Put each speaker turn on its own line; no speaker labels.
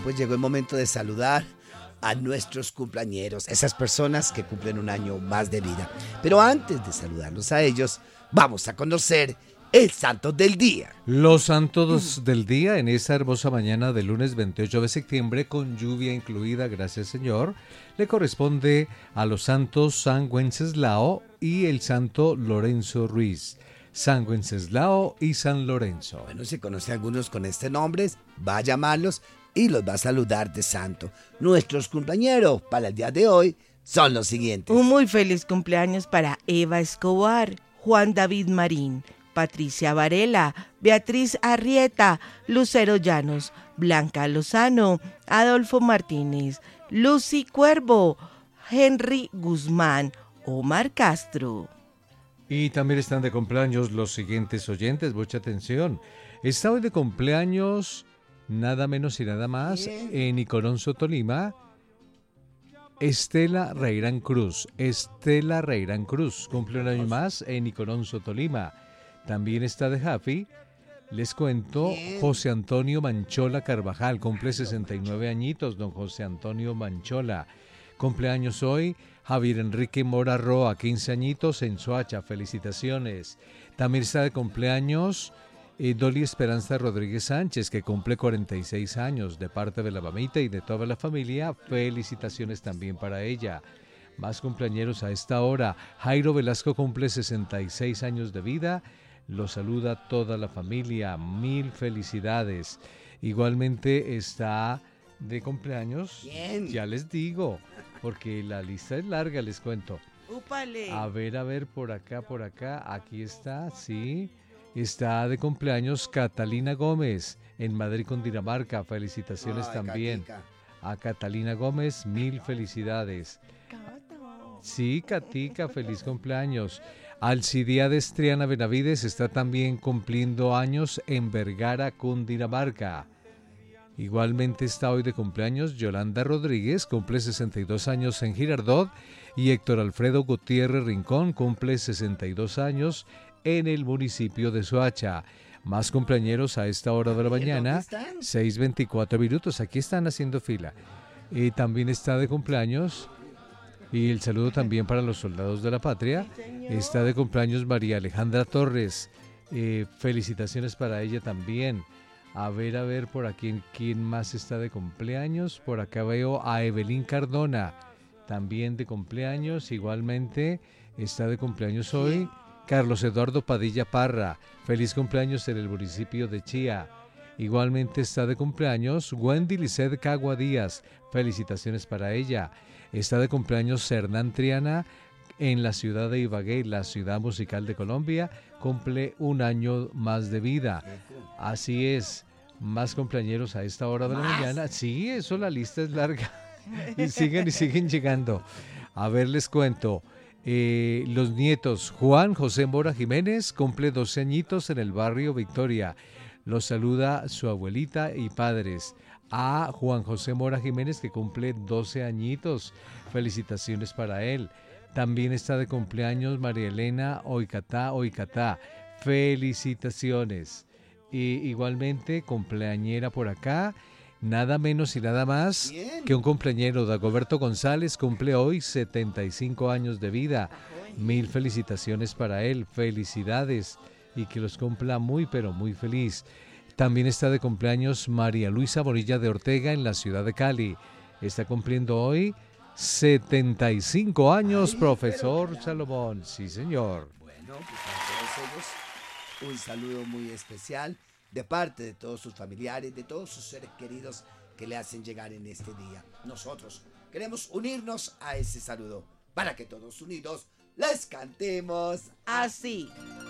pues llegó el momento de saludar a nuestros cumpleañeros, esas personas que cumplen un año más de vida. Pero antes de saludarlos a ellos, vamos a conocer el santo del día.
Los santos del día en esta hermosa mañana del lunes 28 de septiembre, con lluvia incluida, gracias Señor, le corresponde a los santos San Wenceslao y el santo Lorenzo Ruiz. San Wenceslao y San Lorenzo.
Bueno, si conoce a algunos con este nombre, va a llamarlos y los va a saludar de santo. Nuestros cumpleañeros para el día de hoy son los siguientes.
Un muy feliz cumpleaños para Eva Escobar, Juan David Marín, Patricia Varela, Beatriz Arrieta, Lucero Llanos, Blanca Lozano, Adolfo Martínez, Lucy Cuervo, Henry Guzmán, Omar Castro.
Y también están de cumpleaños los siguientes oyentes, mucha atención. Está hoy de cumpleaños, nada menos y nada más, en Icoronzo, Tolima, Estela Reirán Cruz. Estela Reirán Cruz cumple un año más en Icoronzo, Tolima. También está de Happy, les cuento, José Antonio Manchola Carvajal, cumple 69 añitos, don José Antonio Manchola. Cumpleaños hoy Javier Enrique Mora Roa, 15 añitos en Soacha, felicitaciones. También está de cumpleaños Dolly Esperanza Rodríguez Sánchez, que cumple 46 años, de parte de la mamita y de toda la familia, felicitaciones también para ella. Más cumpleañeros a esta hora, Jairo Velasco cumple 66 años de vida, lo saluda toda la familia, mil felicidades. Igualmente está de cumpleaños, ya les digo, porque la lista es larga, les cuento.
¡Úpale!
A ver, por acá, aquí está, sí. Está de cumpleaños Catalina Gómez, en Madrid, Cundinamarca, felicitaciones también.
Catica.
A Catalina Gómez, mil felicidades. Sí, Catica, feliz cumpleaños. Alcibiades Triana Benavides está también cumpliendo años en Vergara, Cundinamarca. Igualmente está hoy de cumpleaños Yolanda Rodríguez, cumple 62 años en Girardot, y Héctor Alfredo Gutiérrez Rincón cumple 62 años en el municipio de Soacha. Más cumpleañeros a esta hora de la mañana, 6:24 minutos, aquí están haciendo fila. También está de cumpleaños, y el saludo también para los soldados de la patria, está de cumpleaños María Alejandra Torres, felicitaciones para ella también. A ver, por aquí, ¿quién más está de cumpleaños? Por acá veo a Evelyn Cardona, también de cumpleaños. Igualmente está de cumpleaños hoy Carlos Eduardo Padilla Parra, feliz cumpleaños en el municipio de Chía. Igualmente está de cumpleaños Wendy Lizeth Cagua Díaz, felicitaciones para ella. Está de cumpleaños Hernán Triana en la ciudad de Ibagué, la ciudad musical de Colombia, cumple un año más de vida. Así es, más cumpleañeros a esta hora de la mañana. Sí, eso, la lista es larga. Y siguen llegando. A ver, les cuento. Los nietos, Juan José Mora Jiménez, cumple 12 añitos en el barrio Victoria. Los saluda su abuelita y padres. A Juan José Mora Jiménez, que cumple 12 añitos. Felicitaciones para él. También está de cumpleaños María Elena Oicatá. Felicitaciones. Y igualmente, cumpleañera por acá, nada menos y nada más que un cumpleañero, Dagoberto González, cumple hoy 75 años de vida. Mil felicitaciones para él, felicidades, y que los cumpla muy, pero muy feliz. También está de cumpleaños María Luisa Morilla de Ortega en la ciudad de Cali. Está cumpliendo hoy 75 años, profesor Salomón. Sí, señor.
Bueno, pues a todos ellos un saludo muy especial de parte de todos sus familiares, de todos sus seres queridos que le hacen llegar en este día. Nosotros queremos unirnos a ese saludo para que todos unidos les cantemos
así.